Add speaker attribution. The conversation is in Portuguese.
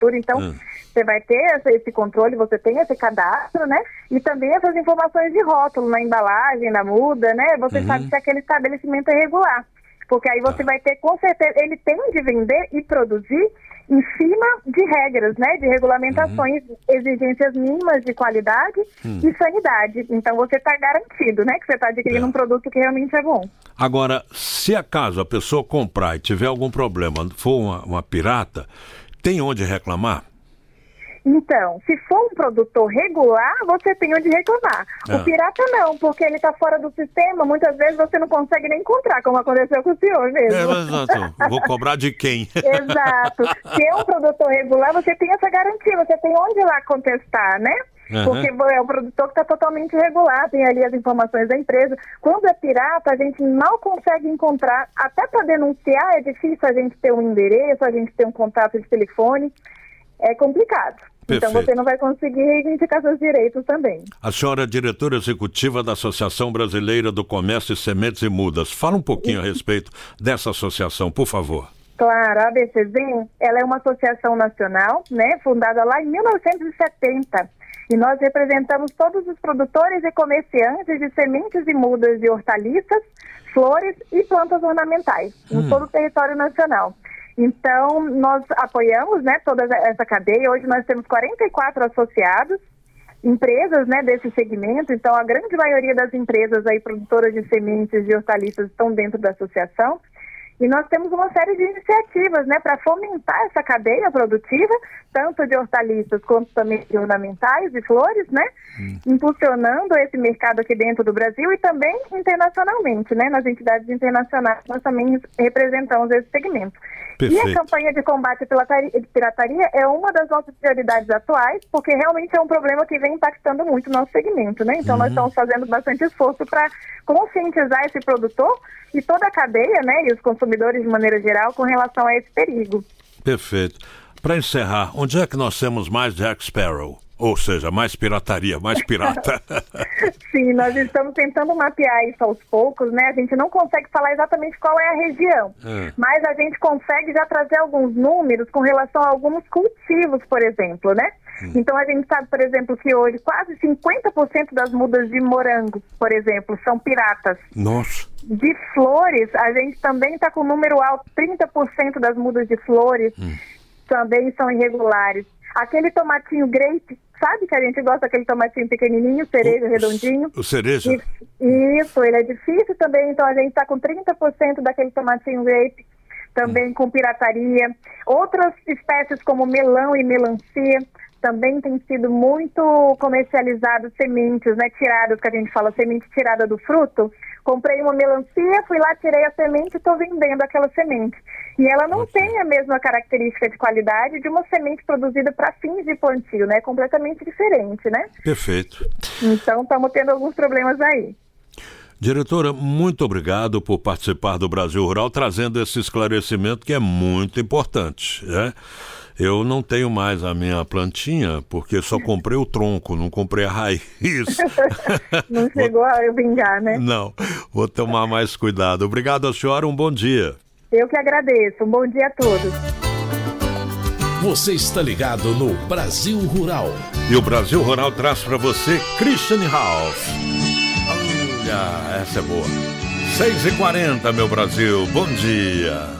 Speaker 1: Então, você vai ter esse controle, você tem esse cadastro, né? E também essas informações de rótulo na embalagem, na muda, né? Você sabe se aquele estabelecimento é regular. Porque aí você vai ter, com certeza, ele tem de vender e produzir em cima de regras, né? De regulamentações, exigências mínimas de qualidade e sanidade. Então você está garantido, né? Que você está adquirindo um produto que realmente é bom.
Speaker 2: Agora, se acaso a pessoa comprar e tiver algum problema, for uma pirata, tem onde reclamar?
Speaker 1: Então, se for um produtor regular, você tem onde reclamar. O pirata não, porque ele está fora do sistema, muitas vezes você não consegue nem encontrar, como aconteceu com o senhor mesmo.
Speaker 2: Exato. Vou cobrar de quem?
Speaker 1: Exato. Se é um produtor regular, você tem essa garantia, você tem onde ir lá contestar, né? Porque é um produtor que está totalmente regular, tem ali as informações da empresa. Quando é pirata, a gente mal consegue encontrar, até para denunciar é difícil a gente ter um endereço, a gente ter um contato de telefone, é complicado.
Speaker 2: Perfeito.
Speaker 1: Então você não vai conseguir reivindicar seus direitos também.
Speaker 2: A senhora é diretora executiva da Associação Brasileira do Comércio de Sementes e Mudas. Fala um pouquinho a respeito dessa associação, por favor.
Speaker 1: Claro, a ABCZ, ela é uma associação nacional, né, fundada lá em 1970. E nós representamos todos os produtores e comerciantes de sementes e mudas de hortaliças, flores e plantas ornamentais, em todo o território nacional. Então, nós apoiamos, né, toda essa cadeia. Hoje nós temos 44 associados, empresas, né, desse segmento. Então, a grande maioria das empresas aí, produtoras de sementes e hortaliças, estão dentro da associação. E nós temos uma série de iniciativas, né, para fomentar essa cadeia produtiva, tanto de hortaliças quanto também de ornamentais e flores, né, impulsionando esse mercado aqui dentro do Brasil e também internacionalmente, né, nas entidades internacionais nós também representamos esse segmento.
Speaker 2: Perfeito.
Speaker 1: E a campanha de combate à pirataria é uma das nossas prioridades atuais, porque realmente é um problema que vem impactando muito o nosso segmento, né? Então nós estamos fazendo bastante esforço para conscientizar esse produtor e toda a cadeia, né, e os consumidores de maneira geral com relação a esse perigo.
Speaker 2: Perfeito. Para encerrar, onde é que nós temos mais Jack Sparrow? Ou seja, mais pirataria, mais pirata.
Speaker 1: Sim, nós estamos tentando mapear isso aos poucos, né? A gente não consegue falar exatamente qual é a região, mas a gente consegue já trazer alguns números com relação a alguns cultivos, por exemplo, né? Então a gente sabe, por exemplo, que hoje quase 50% das mudas de morango, por exemplo, são piratas.
Speaker 2: Nossa.
Speaker 1: De flores, a gente também está com um número alto, 30% das mudas de flores também são irregulares. Aquele tomatinho grape, sabe que a gente gosta daquele tomatinho pequenininho, cereja, redondinho?
Speaker 2: O cereja?
Speaker 1: Isso, ele é difícil também, então a gente está com 30% daquele tomatinho grape, também com pirataria. Outras espécies como melão e melancia, também tem sido muito comercializado sementes, né, tiradas, que a gente fala semente tirada do fruto. Comprei uma melancia, fui lá, tirei a semente e estou vendendo aquela semente. E ela não tem a mesma característica de qualidade de uma semente produzida para fins de plantio, né? Completamente diferente, né?
Speaker 2: Perfeito.
Speaker 1: Então, estamos tendo alguns problemas aí.
Speaker 2: Diretora, muito obrigado por participar do Brasil Rural, trazendo esse esclarecimento que é muito importante, né? Eu não tenho mais a minha plantinha, porque só comprei o tronco, não comprei a raiz.
Speaker 1: Não chegou a vingar, né?
Speaker 2: Não, vou tomar mais cuidado. Obrigado a senhora, um bom dia.
Speaker 1: Eu que agradeço, um bom dia a todos.
Speaker 3: Você está ligado no Brasil Rural.
Speaker 2: E o Brasil Rural traz para você Christian Ralph. Olha, essa é boa. 6h40, meu Brasil, bom dia.